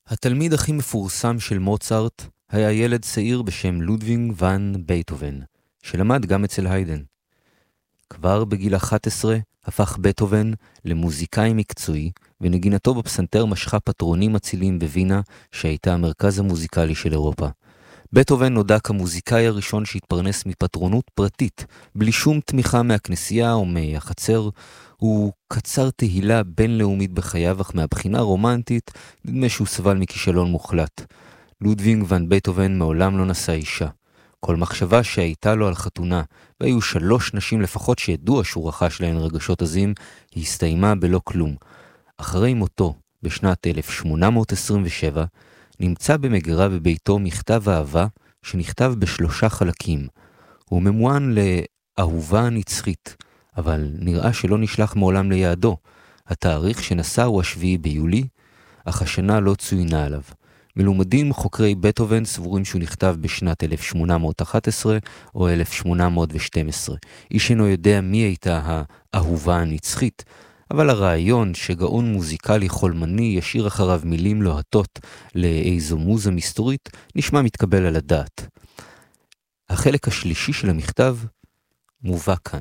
התלמיד הכי מפורסם של מוצרט היה ילד צעיר בשם לודוויג ואן בייטהובן, שלמד גם אצל היידן. כבר בגיל 11 הפך בייטהובן למוזיקאי מקצועי, ונגינתו בפסנתר משכה פטרונים אצילים בווינה, שהייתה המרכז המוזיקלי של אירופה. בייטהובן נודע כמוזיקאי הראשון שהתפרנס מפטרונות פרטית, בלי שום תמיכה מהכנסייה או מהחצר. הוא קצר תהילה בינלאומית בחייו, אך מהבחינה רומנטית נדמה שהוא סבל מכישלון מוחלט. לודוויג ואן בייטהובן מעולם לא נשא אישה. כל מחשבה שהייתה לו על חתונה, והיו 3 נשים לפחות שידוע שהוא רכש להן רגשות עזים, היא הסתיימה בלא כלום. אחרי מותו, בשנת 1827, נמצא במגירה בביתו מכתב אהבה שנכתב ב3 חלקים. הוא ממוען לאהובה הנצחית, אבל נראה שלא נשלח מעולם ליעדו. התאריך שנשא הוא 7 ביולי, אך השנה לא צוינה עליו. מלומדים חוקרי בייטהובן סבורים שהוא נכתב בשנת 1811 או 1812. איש אינו יודע מי הייתה האהובה הנצחית, אבל הרעיון שגאון מוזיקלי חולמני ישיר אחריו מילים לוהטות לאיזו מוזה מסתורית נשמע מתקבל על הדעת. החלק השלישי של המכתב מובא כאן.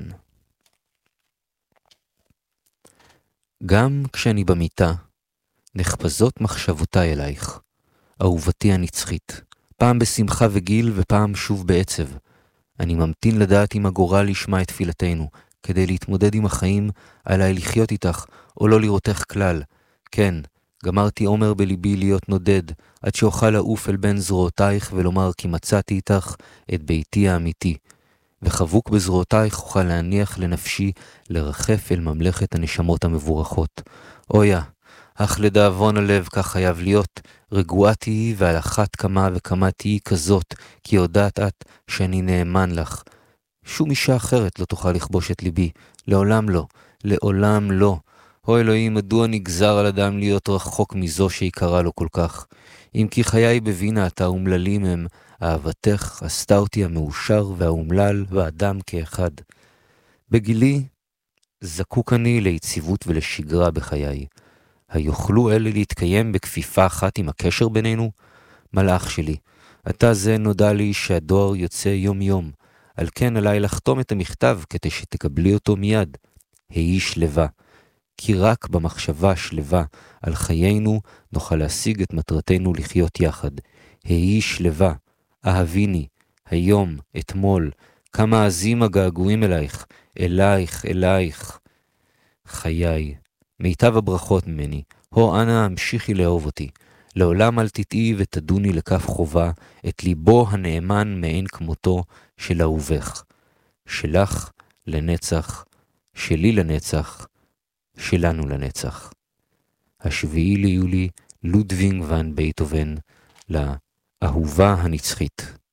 גם כשאני במיטה, נחפזות מחשבותיי אלייך, אהובתי הנצחית, פעם בשמחה וגיל ופעם שוב בעצב. אני ממתין לדעת אם הגורל ישמע את תפילתנו, כדי להתמודד עם החיים, עליי לחיות איתך, או לא לראותך כלל. כן, גמרתי עומר בליבי להיות נודד, עד שאוכל לעוף אל בין זרועותייך ולומר כי מצאתי איתך את ביתי האמיתי. וחבוק בזרועותייך אוכל להניח לנפשי לרחף אל ממלכת הנשמות המבורכות. אויה, אך לדאבון הלב כך חייב להיות, רגועה תהי ועל אחת כמה וכמה תהי כזאת, כי יודעת את שאני נאמן לך. שום אישה אחרת לא תוכל לכבוש את ליבי, לעולם לא, לעולם לא. הו אלוהים, מדוע נגזר על אדם להיות רחוק מזו שיקרה לו כל כך? אם כי חיי בווינה אתה אומללים הם, אהבתך עשתה אותי המאושר והאומלל והאדם כאחד. בגילי זקוק אני ליציבות ולשגרה בחיי. היוכלו אלה להתקיים בכפיפה אחת עם הקשר בינינו? מלאך שלי, אתה זה נודע לי שהדואר יוצא יום יום, על כן עליי לחתום את המכתב כדי שתקבלי אותו מיד. היי שלווה, כי רק במחשבה שלווה על חיינו נוכל להשיג את מטרתנו לחיות יחד. היי שלווה, אהביני, היום, אתמול, כמה עזים הגעגועים אלייך, אלייך, אלייך. חיי, מיטב הברכות ממני, הו אנא המשיכי לאהוב אותי. לעולם אל תטעי ותדוני לכף חובה את ליבו הנאמן מעין כמותו של אהובך. שלך לנצח, שלי לנצח, שלנו לנצח. 7 ליולי, לודוויג ואן בייטהובן, לאהובה הנצחית.